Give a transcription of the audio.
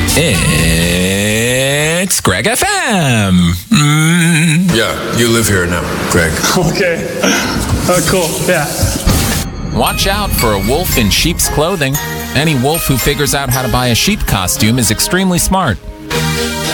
It's Greg FM. Yeah, you live here now, Greg. Okay. Cool. Yeah. Watch out for a wolf in sheep's clothing. Any wolf who figures out how to buy a sheep costume is extremely smart.